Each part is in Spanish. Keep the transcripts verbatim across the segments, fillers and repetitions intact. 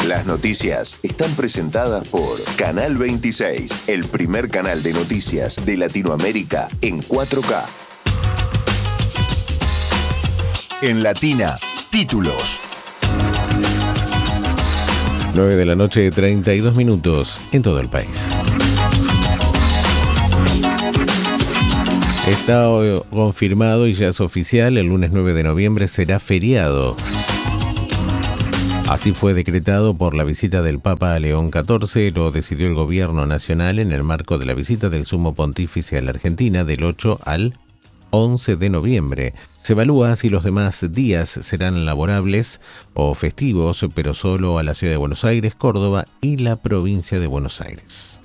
Las noticias están presentadas por Canal veintiséis, el primer canal de noticias de Latinoamérica en cuatro K. En Latina, títulos. nueve de la noche, treinta y dos minutos en todo el país. Está confirmado y ya es oficial, el lunes nueve de noviembre será feriado. Así fue decretado por la visita del Papa a León catorce, lo decidió el gobierno nacional en el marco de la visita del Sumo Pontífice a la Argentina del ocho al once de noviembre. Se evalúa si los demás días serán laborables o festivos, pero solo a la ciudad de Buenos Aires, Córdoba y la provincia de Buenos Aires.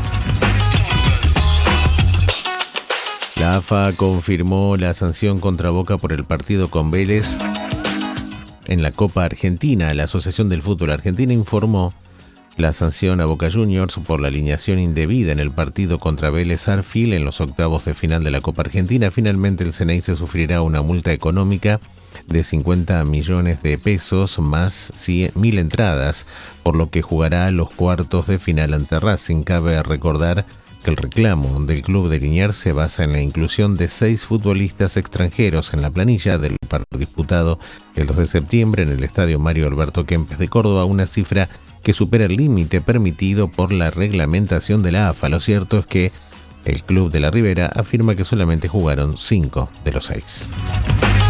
La A F A confirmó la sanción contra Boca por el partido con Vélez en la Copa Argentina. La Asociación del Fútbol Argentina informó la sanción a Boca Juniors por la alineación indebida en el partido contra Vélez Sarsfield en los octavos de final de la Copa Argentina. Finalmente el Ceneice sufrirá una multa económica de cincuenta millones de pesos más cien mil entradas, por lo que jugará los cuartos de final ante Racing. Cabe recordar que el reclamo del club de Liniers se basa en la inclusión de seis futbolistas extranjeros en la planilla del partido disputado el dos de septiembre en el estadio Mario Alberto Kempes de Córdoba, una cifra que supera el límite permitido por la reglamentación de la A F A. Lo cierto es que el club de la Ribera afirma que solamente jugaron cinco de los seis.